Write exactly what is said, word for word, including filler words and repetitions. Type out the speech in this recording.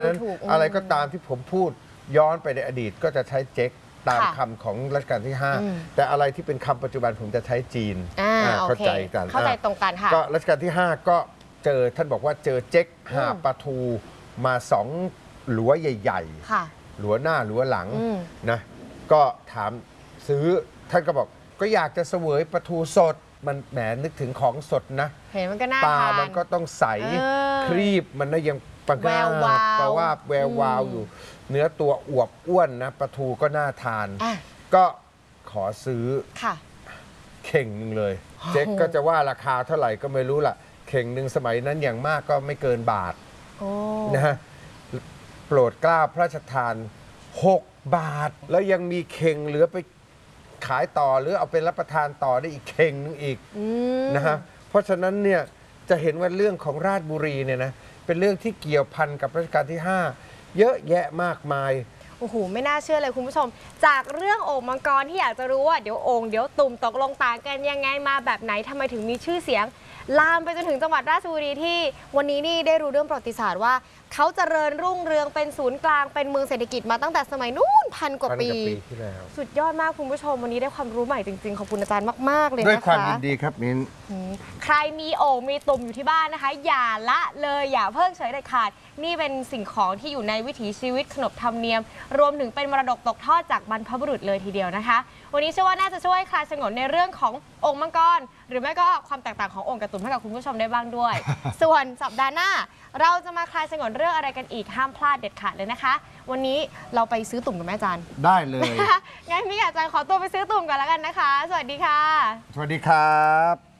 นั้นอะไรก็ตามที่ผมพูดย้อนไปในอดีตก็จะใช้เจ๊กตามคำของรัชกาลที่ห้าแต่อะไรที่เป็นคำปัจจุบันผมจะใช้จีนเข้าใจกันเข้าใจตรงกันค่ะก็รัชกาลที่ห้าก็เจอท่านบอกว่าเจอเจ๊กหาปลาทูมาสองหลัวใหญ่ๆหลัวหน้าหลัวหลังนะก็ถามซื้อท่านก็บอกก็อยากจะเสวยปลาทูสดมันแหมนึกถึงของสดนะเห็นมันก็น่าทานปลามันก็ต้องใสครีบมันนะยังปลาแวววาวปลาว่าแวววาวอยู่เนื้อตัวอวบอ้วนนะปลาทูก็น่าทานก็ขอซื้อเข่งหนึ่งเลยเจ๊กก็จะว่าราคาเท่าไหร่ก็ไม่รู้ล่ะเข่งหนึ่งสมัยนั้นอย่างมากก็ไม่เกินบาทนะฮะโปรดเกล้าพระราชทานหกบาทแล้วยังมีเข่งเหลือไปขายต่อหรือเอาไปรับประทานต่อได้อีกเข่งนึงอีกนะฮะเพราะฉะนั้นเนี่ยจะเห็นว่าเรื่องของราชบุรีเนี่ยนะเป็นเรื่องที่เกี่ยวพันกับรัชกาลที่ห้าเยอะแยะมากมายโอ้โหไม่น่าเชื่อเลยคุณผู้ชมจากเรื่องโอ่งมังกรที่อยากจะรู้ว่าเดี๋ยวโอ่งเดี๋ยวตุ่มตกลงต่างกันยังไงมาแบบไหนทำไมถึงมีชื่อเสียงลามไปจนถึงจังหวัดราชบุรีที่วันนี้นี่ได้รู้เรื่องประวัติศาสตร์ว่าเขาเจริญรุ่งเรืองเป็นศูนย์กลางเป็นเมืองเศรษฐกิจมาตั้งแต่สมัยนู้นพันกว่าปีที่แล้วสุดยอดมากคุณผู้ชมวันนี้ได้ความรู้ใหม่จริงๆขอบคุณอาจารย์มากๆเลยนะคะด้วยความยินดีครับมิ้นใครมีโอ่งมีตุ่มอยู่ที่บ้านนะคะอย่าละเลยอย่าเพิ่งเฉยเด็ดขาดนี่เป็นสิ่งของที่อยู่ในวิถีชีวิตขนบธรรมเนียมรวมถึงเป็นมรดกตกทอดจากบรรพบุรุษเลยทีเดียวนะคะวันนี้เชื่อว่าน่าจะช่วยคลายฉงนในเรื่องของโอ่งมังกรหรือไม่ก็ความแตกต่างของโอ่งกับตุ่มให้กับคุณผู้ชมได้บ้างด้วย ส่วนสัปดาห์หน้าเราจะมาคลายฉงนเรื่องอะไรกันอีกห้ามพลาดเด็ดขาดเลยนะคะวันนี้เราไปซื้อตุ่มกับแม่อาจารย์ได้เลยงั้นพี่อาจารย์ขอตัวไปซื้อตุ่มก่อนแล้วกันนะคะสวัสดีค่ะสวัสดีครับ